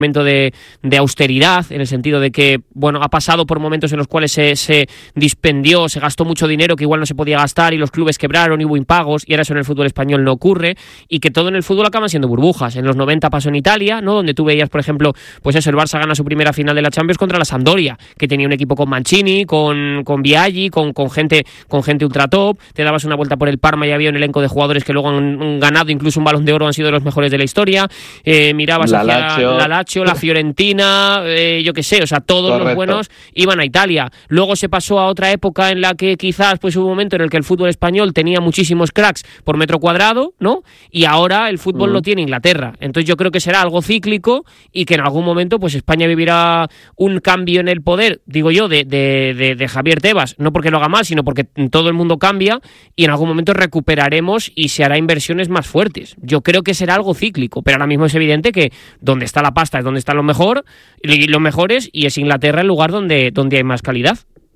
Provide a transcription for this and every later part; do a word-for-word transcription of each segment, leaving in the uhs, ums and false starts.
momento de, de austeridad, en el sentido de que, bueno, ha pasado por momentos en los cuales se, se dispendió, se gastó mucho dinero que igual no se podía gastar y los clubes quebraron y hubo impagos, y ahora eso en el fútbol español no ocurre, y que todo en el fútbol acaban siendo burbujas. En los noventa pasó en Italia, ¿no? Donde tú veías, por ejemplo, pues eso, el Barça gana su primera final de la Champions contra la Sampdoria, que tenía un equipo con Mancini, con, con Biaggi, con, con gente con gente ultra top, te dabas una vuelta por el Parma y había un elenco de jugadores que luego han, han ganado incluso un Balón de Oro, han sido de los mejores de la historia, eh, mirabas la hacia Lazio. la Lazio, la Fiorentina, eh, yo qué sé, o sea, todos Correcto. Los buenos iban a Italia. Luego se pasó a otra época en la que quizás pues hubo un momento en el que el fútbol español tenía muchísimos cracks por metro cuadrado, ¿no? Y ahora el fútbol mm. lo tiene Inglaterra. Entonces yo creo que será algo cíclico y que en algún momento pues España vivirá un cambio en el poder, digo yo, de, de, de, de Javier Tebas, no porque lo haga mal, sino porque todo el mundo cambia y en algún momento recuperaremos y se hará inversiones más fuertes. Yo creo que será algo cíclico, pero ahora mismo es evidente que donde está la pasta es donde está lo mejor y los mejores, y es Inglaterra el lugar donde, donde hay más calidad.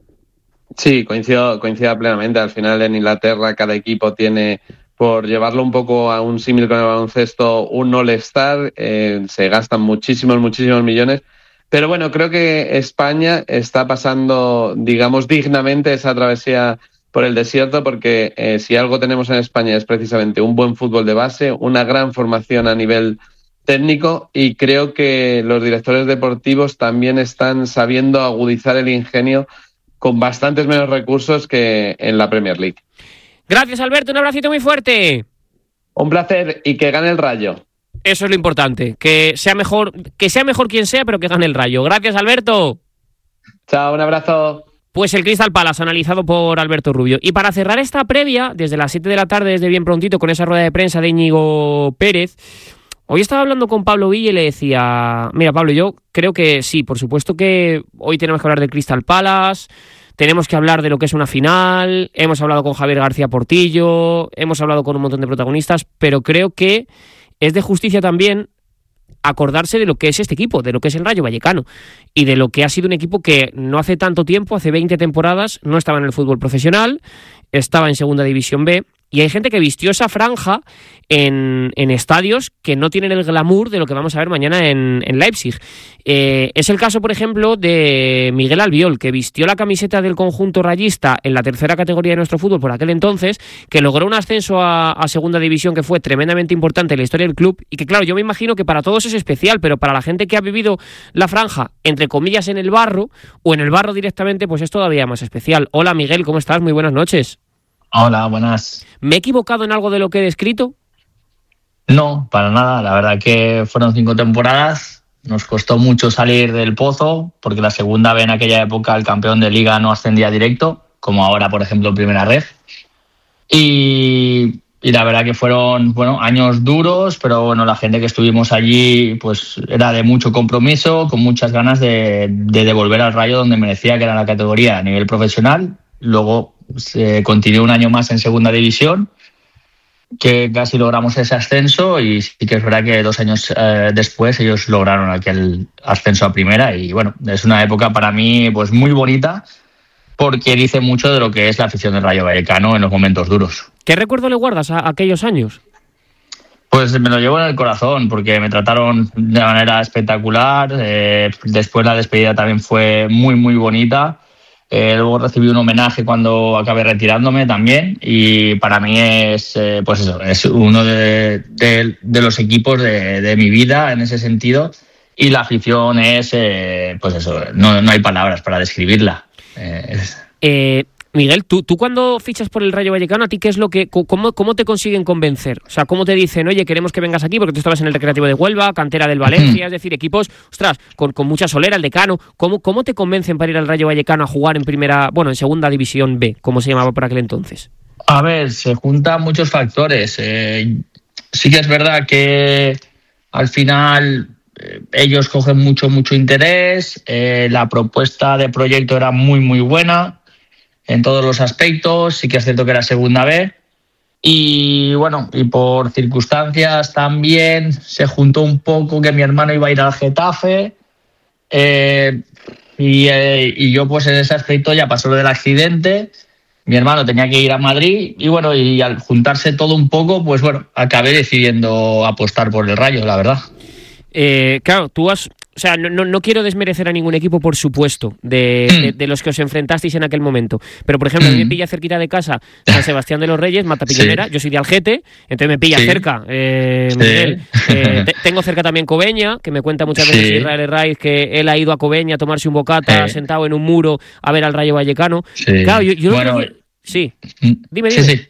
Sí, coincido, coincido plenamente. Al final en Inglaterra cada equipo tiene, por llevarlo un poco a un símil con el baloncesto, un all-star, eh, se gastan muchísimos, muchísimos millones. Pero bueno, creo que España está pasando, digamos, dignamente esa travesía por el desierto, porque eh, si algo tenemos en España es precisamente un buen fútbol de base, una gran formación a nivel técnico, y creo que los directores deportivos también están sabiendo agudizar el ingenio con bastantes menos recursos que en la Premier League. Gracias, Alberto, un abracito muy fuerte. Un placer, y que gane el Rayo. Eso es lo importante, que sea mejor, que sea mejor quien sea, pero que gane el Rayo. Gracias, Alberto. Chao, un abrazo. Pues el Crystal Palace, analizado por Alberto Rubio. Y para cerrar esta previa, desde las siete de la tarde, desde bien prontito, con esa rueda de prensa de Íñigo Pérez, hoy estaba hablando con Pablo Villa y le decía, mira, Pablo, yo creo que sí, por supuesto que hoy tenemos que hablar del Crystal Palace, tenemos que hablar de lo que es una final, hemos hablado con Javier García Portillo, hemos hablado con un montón de protagonistas, pero creo que es de justicia también acordarse de lo que es este equipo, de lo que es el Rayo Vallecano y de lo que ha sido un equipo que no hace tanto tiempo, hace veinte temporadas, no estaba en el fútbol profesional, estaba en Segunda División B, y hay gente que vistió esa franja en, en estadios que no tienen el glamour de lo que vamos a ver mañana en, en Leipzig. Eh, es el caso, por ejemplo, de Miguel Albiol, que vistió la camiseta del conjunto rayista en la tercera categoría de nuestro fútbol por aquel entonces, que logró un ascenso a, a Segunda División que fue tremendamente importante en la historia del club, y que claro, yo me imagino que para todos es especial, pero para la gente que ha vivido la franja, entre comillas, en el barro, o en el barro directamente, pues es todavía más especial. Hola, Miguel, ¿cómo estás? Muy buenas noches. Hola, buenas. ¿Me he equivocado en algo de lo que he descrito? No, para nada. La verdad que fueron cinco temporadas. Nos costó mucho salir del pozo, porque la segunda B en aquella época el campeón de Liga no ascendía directo, como ahora, por ejemplo, en Primera Ref. Y, y la verdad que fueron, bueno, años duros, pero bueno, la gente que estuvimos allí pues era de mucho compromiso, con muchas ganas de, de devolver al Rayo donde merecía, que era la categoría a nivel profesional. Luego se continuó un año más en Segunda División, que casi logramos ese ascenso, y sí que es verdad que dos años eh, después ellos lograron aquel ascenso a Primera, y bueno, es una época para mí pues muy bonita, porque dice mucho de lo que es la afición del Rayo Vallecano en los momentos duros. ¿Qué recuerdo le guardas a aquellos años? Pues me lo llevo en el corazón, porque me trataron de manera espectacular. Eh, después la despedida también fue muy muy bonita. Eh, luego recibí un homenaje cuando acabé retirándome también, y para mí es eh, pues eso, es uno de, de, de los equipos de, de mi vida en ese sentido, y la afición es eh, pues eso, no, no hay palabras para describirla. Eh, es... eh, Miguel, ¿tú, tú cuando fichas por el Rayo Vallecano, ¿a ti qué es lo que, cómo, cómo te consiguen convencer? O sea, ¿cómo te dicen, oye, queremos que vengas aquí? Porque tú estabas en el Recreativo de Huelva, cantera del Valencia, es decir, equipos, ostras, con, con mucha solera, el Decano. ¿Cómo, ¿Cómo te convencen para ir al Rayo Vallecano a jugar en primera, bueno, en Segunda División B, como se llamaba por aquel entonces? A ver, se juntan muchos factores. Eh, sí que es verdad que al final eh, ellos cogen mucho, mucho interés. Eh, la propuesta de proyecto era muy, muy buena en todos los aspectos. Sí que es cierto que era Segunda B, y bueno, y por circunstancias también se juntó un poco que mi hermano iba a ir al Getafe, eh, y, eh, y yo pues en ese aspecto ya pasó lo del accidente, mi hermano tenía que ir a Madrid, y bueno, y al juntarse todo un poco, pues bueno, acabé decidiendo apostar por el Rayo, la verdad. Eh, claro, tú has... O sea, no, no, no quiero desmerecer a ningún equipo, por supuesto, de, mm. de, de los que os enfrentasteis en aquel momento. Pero, por ejemplo, mm. a mí me pilla cerquita de casa San Sebastián de los Reyes, Matapillonera. Sí. Yo soy de Algete, entonces me pilla sí. cerca. Eh, sí. Miguel. Eh, te, tengo cerca también Cobeña, que me cuenta muchas veces sí. Israel Herraiz que él ha ido a Cobeña a tomarse un bocata, sí. sentado en un muro, a ver al Rayo Vallecano. Sí. Claro, yo, yo bueno, que... Sí, dime, dime. Sí, sí.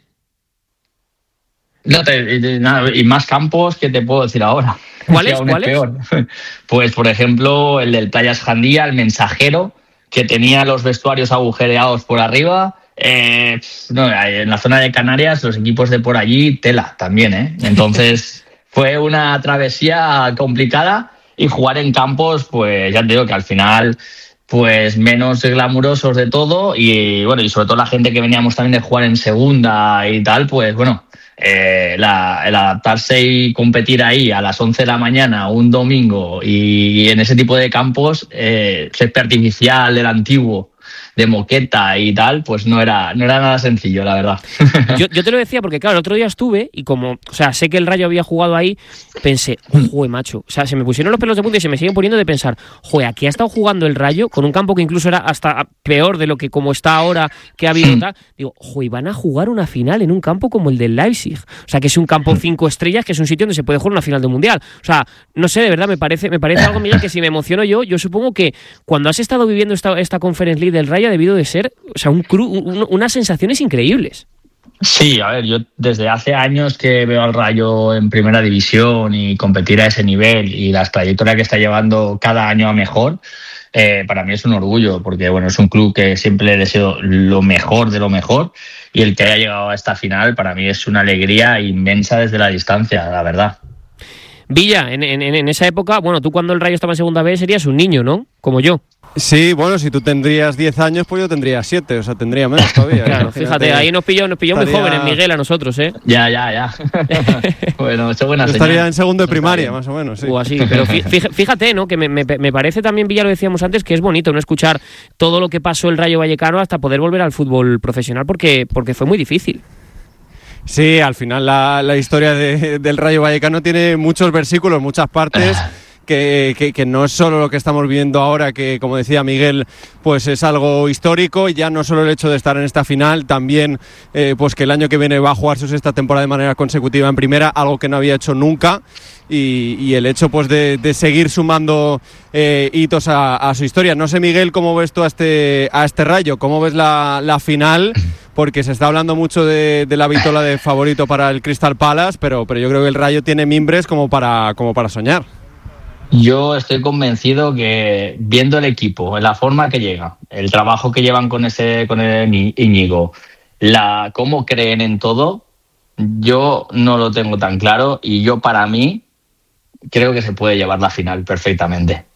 No te, nada, y más campos que te puedo decir ahora. ¿Cuál es? ¿Cuál es? Pues, por ejemplo, el del Playas Jandía, el Mensajero, que tenía los vestuarios agujereados por arriba. Eh, no, en la zona de Canarias, los equipos de por allí, tela también, ¿eh? Entonces, fue una travesía complicada y jugar en campos, pues ya te digo que al final, pues menos glamurosos de todo y, bueno, y sobre todo la gente que veníamos también de jugar en segunda y tal, pues, bueno... Eh, la, el adaptarse y competir ahí a las once de la mañana un domingo y, y en ese tipo de campos eh, césped artificial del antiguo de moqueta y tal, pues no era no era nada sencillo, la verdad. Yo, yo te lo decía porque, claro, el otro día estuve y como, o sea, sé que el Rayo había jugado ahí, pensé, joder, macho, o sea, se me pusieron los pelos de punta y se me siguen poniendo de pensar, joder, aquí ha estado jugando el Rayo con un campo que incluso era hasta peor de lo que como está ahora, que ha habido tal. Digo, joder, van a jugar una final en un campo como el del Leipzig, o sea, que es un campo cinco estrellas, que es un sitio donde se puede jugar una final de mundial. O sea, no sé, de verdad, me parece me parece algo, Miguel, que si me emociono yo, yo supongo que cuando has estado viviendo esta, esta Conference League del Rayo ha debido de ser, o sea, un cru, un, unas sensaciones increíbles. Sí, a ver, yo desde hace años que veo al Rayo en primera división y competir a ese nivel y las trayectorias que está llevando cada año a mejor, eh, para mí es un orgullo porque, bueno, es un club que siempre le deseo lo mejor de lo mejor y el que haya llegado a esta final para mí es una alegría inmensa desde la distancia, la verdad. Villa, en, en, en esa época, bueno, tú cuando el Rayo estaba en segunda B serías un niño, ¿no? Como yo. Sí, bueno, si tú tendrías diez años, pues yo tendría siete, o sea, tendría menos todavía. Claro, fíjate, ahí nos pilló, nos pilló estaría... muy jóvenes, Miguel, a nosotros, ¿eh? Ya, ya, ya. Bueno, eso es buena yo señal. Estaría en segundo de primaria, más o menos, sí. O así, pero fíjate, ¿no? Que me, me, me parece también, Villa, lo decíamos antes, que es bonito no escuchar todo lo que pasó el Rayo Vallecano hasta poder volver al fútbol profesional, porque, porque fue muy difícil. Sí, al final la, la historia de, del Rayo Vallecano tiene muchos versículos, muchas partes... Que, que, que no es solo lo que estamos viendo ahora, que como decía Miguel, pues es algo histórico, y ya no solo el hecho de estar en esta final, también eh, pues que el año que viene va a jugar su sexta temporada de manera consecutiva en primera, algo que no había hecho nunca, y, y el hecho pues de, de seguir sumando eh, hitos a, a su historia. No sé, Miguel, cómo ves tú a este, a este Rayo, cómo ves la, la final, porque se está hablando mucho de, de la vitola de favorito para el Crystal Palace, pero, pero yo creo que el Rayo tiene mimbres como para, como para soñar. Yo estoy convencido que viendo el equipo, la forma que llega, el trabajo que llevan con ese con el Íñigo, la cómo creen en todo, yo no lo tengo tan claro y yo para mí creo que se puede llevar la final perfectamente.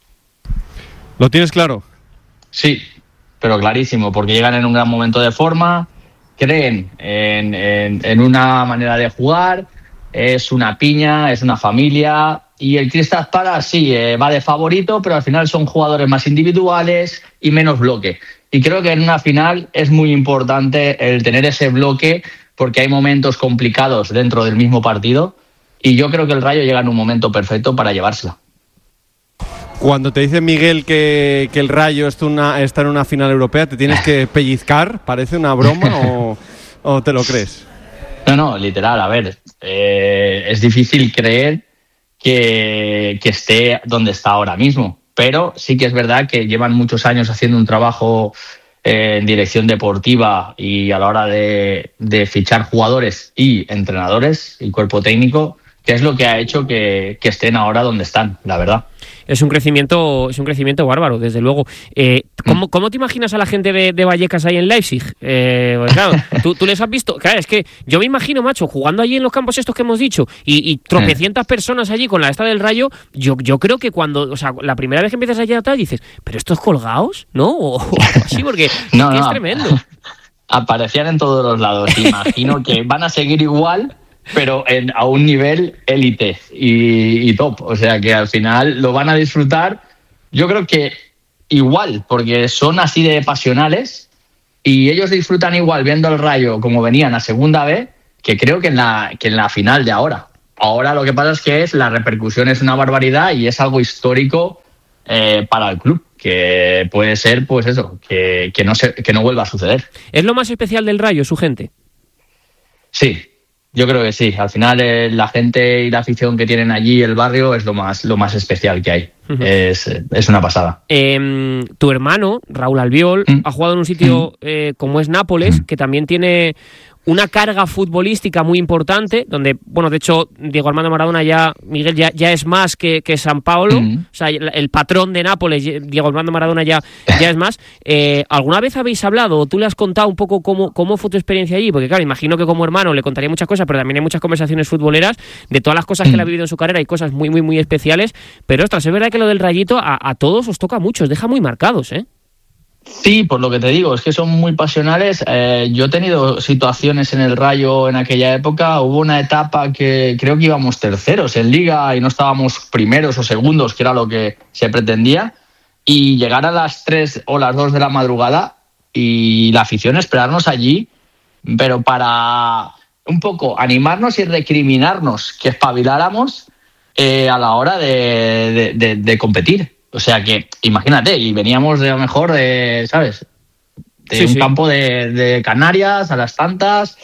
¿Lo tienes claro? Sí, pero clarísimo, porque llegan en un gran momento de forma, creen en, en, en una manera de jugar, es una piña, es una familia. Y el Crystal Palace sí, eh, va de favorito, pero al final son jugadores más individuales y menos bloque. Y creo que en una final es muy importante el tener ese bloque porque hay momentos complicados dentro del mismo partido y yo creo que el Rayo llega en un momento perfecto para llevársela. Cuando te dice Miguel que, que el Rayo está, una, está en una final europea, ¿te tienes que pellizcar? ¿Parece una broma o, o te lo crees? No, no, literal, a ver, eh, es difícil creer Que, que esté donde está ahora mismo, pero sí que es verdad que llevan muchos años haciendo un trabajo eh, en dirección deportiva y a la hora de, de fichar jugadores y entrenadores y cuerpo técnico, que es lo que ha hecho que, que estén ahora donde están, la verdad. Es un crecimiento, es un crecimiento bárbaro, desde luego. Eh, ¿cómo, ¿Cómo te imaginas a la gente de, de Vallecas ahí en Leipzig? Eh, pues claro, ¿tú, tú les has visto. Claro, es que yo me imagino, macho, jugando allí en los campos estos que hemos dicho y, y tropecientas personas allí con la esta del Rayo. Yo, yo creo que cuando, o sea, la primera vez que empiezas allí a tal dices, ¿pero estos colgados? ¿No? O, o así, porque no, es, no, es tremendo. Aparecían en todos los lados. Imagino que van a seguir igual, pero en, a un nivel élite y, y top. O sea que al final lo van a disfrutar, yo creo que igual, porque son así de pasionales y ellos disfrutan igual viendo el Rayo como venían a segunda B, que creo que en la, que en la final de ahora. Ahora lo que pasa es que es la repercusión es una barbaridad y es algo histórico eh, para el club, que puede ser, pues eso, que, que, no se, que no vuelva a suceder. ¿Es lo más especial del Rayo, su gente? Sí, yo creo que sí. Al final eh, la gente y la afición que tienen allí, el barrio, es lo más, lo más especial que hay. Uh-huh. Es, es una pasada. Eh, tu hermano, Raúl Albiol, mm. ha jugado en un sitio mm. eh, como es Nápoles, mm. que también tiene una carga futbolística muy importante, donde, bueno, de hecho, Diego Armando Maradona ya, Miguel, ya, ya es más que, que San Paolo, mm. o sea, el, el patrón de Nápoles, Diego Armando Maradona ya, ya es más. Eh, ¿Alguna vez habéis hablado, o tú le has contado un poco cómo, cómo fue tu experiencia allí? Porque, claro, imagino que como hermano le contaría muchas cosas, pero también hay muchas conversaciones futboleras de todas las cosas que él ha vivido en su carrera, hay cosas muy, muy, muy especiales, pero, ostras, es verdad que lo del Rayito a, a todos os toca mucho, os deja muy marcados, ¿eh? Sí, por lo que te digo, es que son muy pasionales. Eh, yo he tenido situaciones en el Rayo en aquella época. Hubo una etapa que creo que íbamos terceros en Liga y no estábamos primeros o segundos, que era lo que se pretendía. Y llegar a las tres o las dos de la madrugada y la afición esperarnos allí, pero para un poco animarnos y recriminarnos que espabiláramos eh, a la hora de, de, de, de competir. O sea que, imagínate, y veníamos de lo mejor de, ¿sabes? De sí, un sí. campo de, de Canarias a las tantas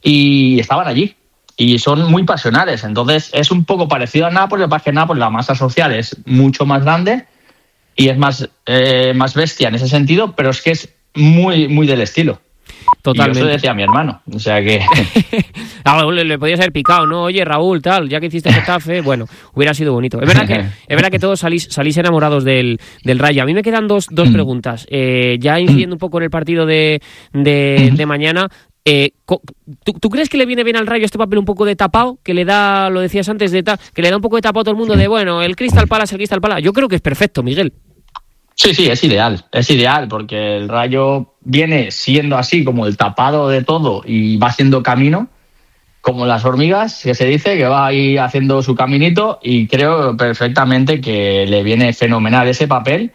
y estaban allí. Y son muy pasionales. Entonces, es un poco parecido a Nápoles. Lo que pasa es que Nápoles, la masa social es mucho más grande y es más, eh, más bestia en ese sentido, pero es que es muy, muy del estilo. Totalmente. Y yo eso decía a mi hermano, o sea que... ah, le, le podías haber picado, ¿no? Oye, Raúl, tal, ya que hiciste Getafe, bueno, hubiera sido bonito. Es verdad que, es verdad que todos salís, salís enamorados del, del Rayo. A mí me quedan dos, dos preguntas. Eh, ya incidiendo un poco en el partido de, de, de mañana, eh, ¿tú, ¿tú crees que le viene bien al Rayo este papel un poco de tapao? Que le da, lo decías antes, de ta, que le da un poco de tapao a todo el mundo de, bueno, el Crystal Palace, el Crystal Palace. Yo creo que es perfecto, Miguel. Sí, sí, es ideal, es ideal, porque el Rayo viene siendo así como el tapado de todo y va haciendo camino, como las hormigas, que se dice, que va ahí haciendo su caminito, y creo perfectamente que le viene fenomenal ese papel.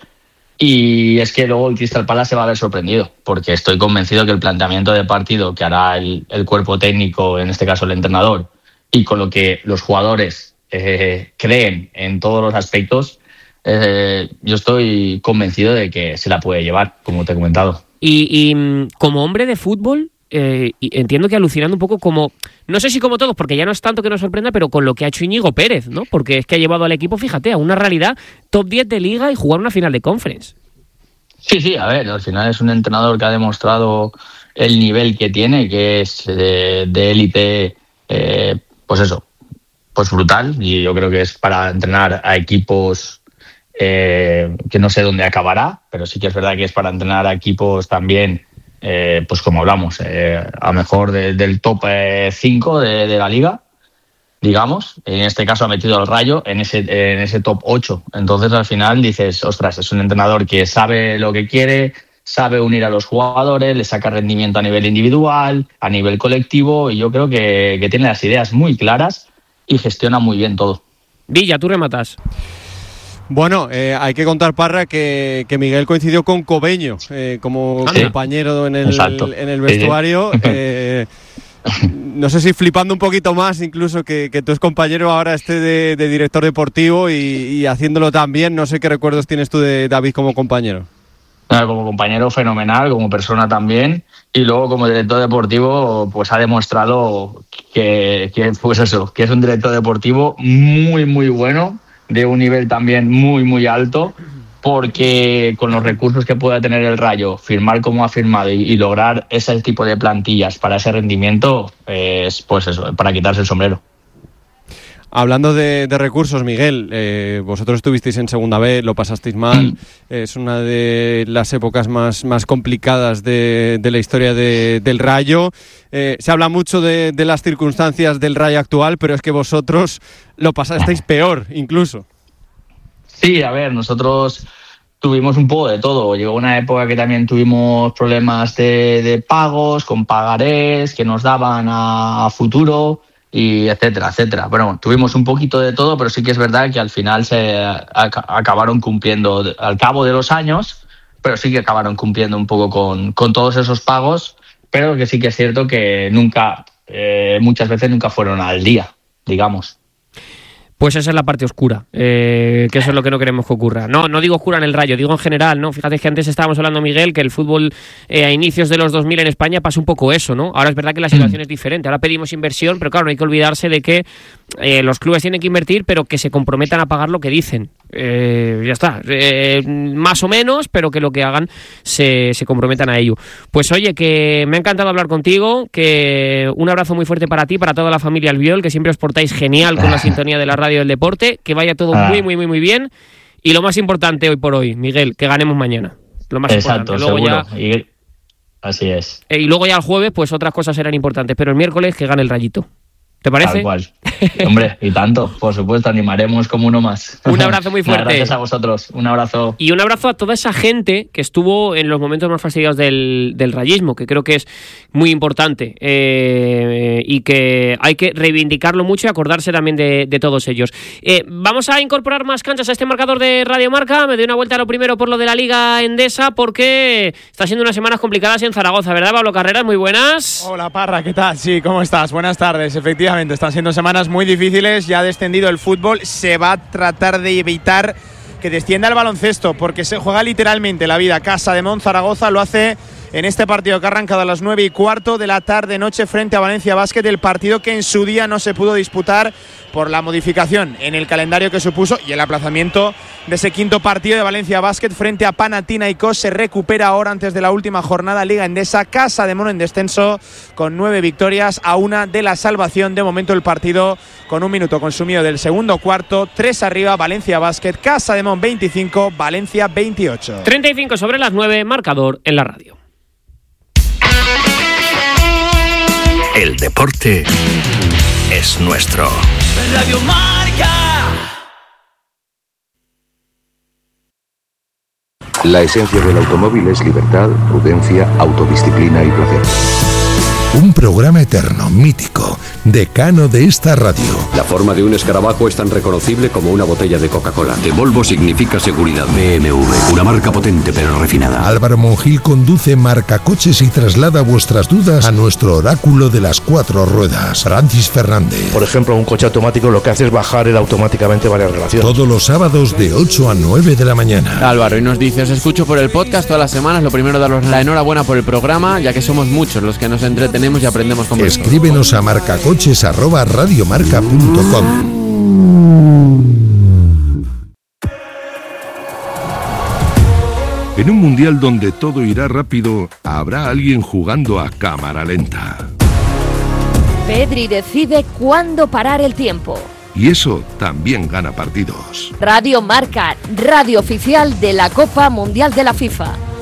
Y es que luego el Crystal Palace se va a ver sorprendido, porque estoy convencido que el planteamiento de partido que hará el, el cuerpo técnico, en este caso el entrenador, y con lo que los jugadores eh, creen en todos los aspectos, Eh, yo estoy convencido de que se la puede llevar, como te he comentado. Y, y como hombre de fútbol, eh, entiendo que alucinando un poco como, no sé si como todos, porque ya no es tanto que nos sorprenda, pero con lo que ha hecho Íñigo Pérez, ¿no? Porque es que ha llevado al equipo, fíjate, a una realidad top diez de Liga y jugar una final de Conference. Sí, sí, a ver, al final es un entrenador que ha demostrado el nivel que tiene, que es eh, de élite, eh, pues eso, pues brutal, y yo creo que es para entrenar a equipos Eh, que no sé dónde acabará, pero sí que es verdad que es para entrenar a equipos también, eh, pues como hablamos, eh, a lo mejor de, del top cinco de, de la liga, digamos. En este caso ha metido al Rayo en ese, en ese top ocho. Entonces al final dices, ostras, es un entrenador que sabe lo que quiere, sabe unir a los jugadores, le saca rendimiento a nivel individual, a nivel colectivo, y yo creo que, que tiene las ideas muy claras y gestiona muy bien todo. Villa, tú rematas. Bueno, eh, hay que contar, Parra, que, que Miguel coincidió con Cobeño eh, como sí. compañero en el, en el vestuario. Sí, sí. Eh, no sé si flipando un poquito más incluso que, que tu ex compañero ahora esté de, de director deportivo y, y haciéndolo tan bien. No sé qué recuerdos tienes tú de David como compañero. Como compañero fenomenal, como persona también, y luego como director deportivo pues ha demostrado que, que, pues eso, que es un director deportivo muy muy bueno, de un nivel también muy muy alto, porque con los recursos que pueda tener el Rayo, firmar como ha firmado y, y lograr ese tipo de plantillas para ese rendimiento, es pues eso, para quitarse el sombrero. Hablando de, de recursos, Miguel, eh, vosotros estuvisteis en Segunda B, lo pasasteis mal, mm. es una de las épocas más, más complicadas de, de la historia de, del Rayo. Eh, se habla mucho de, de las circunstancias del Rayo actual, pero es que vosotros lo pasasteis peor, incluso. Sí, a ver, nosotros tuvimos un poco de todo. Llegó una época que también tuvimos problemas de, de pagos, con pagarés que nos daban a, a futuro, y etcétera, etcétera. Bueno, tuvimos un poquito de todo, pero sí que es verdad que al final se ac- acabaron cumpliendo al cabo de los años, pero sí que acabaron cumpliendo un poco con, con todos esos pagos, pero que sí que es cierto que nunca, eh, muchas veces nunca fueron al día, digamos. pues esa es la parte oscura, eh, que eso es lo que no queremos que ocurra. No, no digo oscura en el Rayo, digo en general, ¿no? Fíjate que antes estábamos hablando, Miguel, que el fútbol eh, a inicios de los dos mil en España pasó un poco eso, ¿no? Ahora es verdad que la situación es diferente, ahora pedimos inversión, pero claro, no hay que olvidarse de que eh, los clubes tienen que invertir, pero que se comprometan a pagar lo que dicen. Eh, ya está, eh, más o menos, pero que lo que hagan se, se comprometan a ello. Pues oye, que me ha encantado hablar contigo, que un abrazo muy fuerte para ti, para toda la familia Albiol, que siempre os portáis genial con la sintonía de la radio del deporte, que vaya todo muy, muy, muy, muy bien, y lo más importante hoy por hoy, Miguel, que ganemos mañana. Lo más Exacto, importante. Luego seguro. ya, y, así es. eh, y luego ya el jueves, pues otras cosas serán importantes, pero el miércoles que gane el Rayito. ¿Te parece? Tal cual. Hombre, y tanto, por supuesto, animaremos como uno más. Un abrazo muy fuerte. Gracias a vosotros, un abrazo. Y un abrazo a toda esa gente que estuvo en los momentos más fastidiados del, del rayismo, que creo que es muy importante eh, y que hay que reivindicarlo mucho y acordarse también de, de todos ellos. Eh, vamos a incorporar más canchas a este marcador de Radio Marca. Me doy una vuelta a lo primero por lo de la Liga Endesa, porque está siendo unas semanas complicadas en Zaragoza, ¿verdad, Pablo Carreras? Muy buenas. Hola, Parra, ¿qué tal? Sí, ¿cómo estás? Buenas tardes. Efectivamente, están siendo semanas muy difíciles. Ya ha descendido el fútbol. Se va a tratar de evitar que descienda el baloncesto, porque se juega literalmente la vida. Casa de Mon Zaragoza lo hace en este partido que ha arrancado a las nueve y cuarto de la tarde-noche frente a Valencia Basket, el partido que en su día no se pudo disputar por la modificación en el calendario que supuso y el aplazamiento de ese quinto partido de Valencia Basket frente a Panathinaikos. Se recupera ahora antes de la última jornada Liga Endesa. Casa de Mon en descenso con nueve victorias a una de la salvación. De momento el partido con un minuto consumido del segundo cuarto. Tres arriba Valencia Basket. Casa de Mon veinticinco, Valencia veintiocho. treinta y cinco sobre las nueve, marcador en la radio. El deporte es nuestro. Radio Marca. La esencia del automóvil es libertad, prudencia, autodisciplina y placer. Un programa eterno, mítico, decano de esta radio. La forma de un escarabajo es tan reconocible como una botella de Coca-Cola. De Volvo significa seguridad. B M W, una marca potente pero refinada. Álvaro Monjil conduce Marcacoches y traslada vuestras dudas a nuestro oráculo de las cuatro ruedas, Francis Fernández. Por ejemplo, un coche automático lo que hace es bajar él automáticamente varias relaciones. Todos los sábados de ocho a nueve de la mañana. Álvaro, y nos dice, os escucho por el podcast todas las semanas. Lo primero, daros la enhorabuena por el programa, ya que somos muchos los que nos entretenemos y aprendemos con vosotros. Escríbenos a marcacoches arroba radiomarca punto com. En un mundial donde todo irá rápido, habrá alguien jugando a cámara lenta. Pedri decide cuándo parar el tiempo. Y eso también gana partidos. Radio Marca, radio oficial de la Copa Mundial de la FIFA.